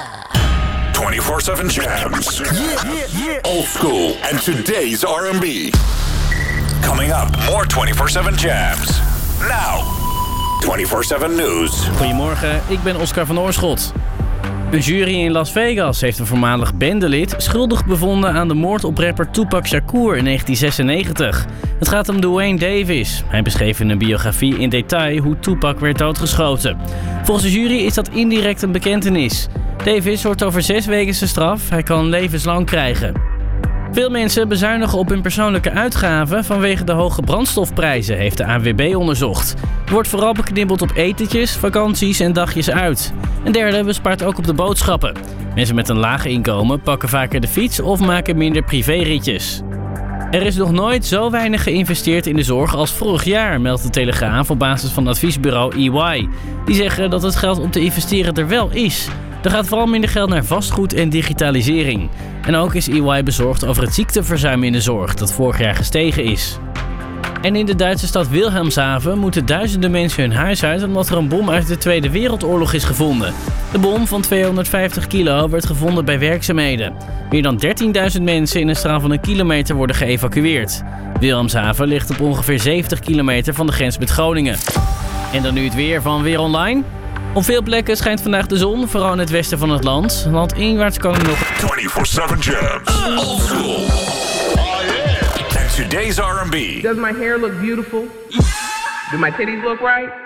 24/7 Jams. Old school and today's R&B. Coming up, more 24/7 Jams. Now, 24/7 News. Goedemorgen, ik ben Oscar van Oorschot. Een jury in Las Vegas heeft een voormalig bendelid schuldig bevonden aan de moord op rapper Tupac Shakur in 1996. Het gaat om Duane Davis. Hij beschreef in een biografie in detail hoe Tupac werd doodgeschoten. Volgens de jury is dat indirect een bekentenis. Davis hoort over 6 weken zijn straf. Hij kan levenslang krijgen. Veel mensen bezuinigen op hun persoonlijke uitgaven vanwege de hoge brandstofprijzen, heeft de ANWB onderzocht. Er wordt vooral beknibbeld op etentjes, vakanties en dagjes uit. Een derde bespaart ook op de boodschappen. Mensen met een laag inkomen pakken vaker de fiets of maken minder privéritjes. Er is nog nooit zo weinig geïnvesteerd in de zorg als vorig jaar, meldt de Telegraaf op basis van adviesbureau EY. Die zeggen dat het geld om te investeren er wel is. Er gaat vooral minder geld naar vastgoed en digitalisering. En ook is EY bezorgd over het ziekteverzuim in de zorg, dat vorig jaar gestegen is. En in de Duitse stad Wilhelmshaven moeten duizenden mensen hun huis uit omdat er een bom uit de Tweede Wereldoorlog is gevonden. De bom van 250 kilo werd gevonden bij werkzaamheden. Meer dan 13.000 mensen in een straal van 1 kilometer worden geëvacueerd. Wilhelmshaven ligt op ongeveer 70 kilometer van de grens met Groningen. En dan nu het weer van Weer Online. Op veel plekken schijnt vandaag de zon, vooral in het westen van het land. Landinwaarts kan er nog 24/7 Jams. Old school. And today's R&B. Does my hair look beautiful? Do my titties look right?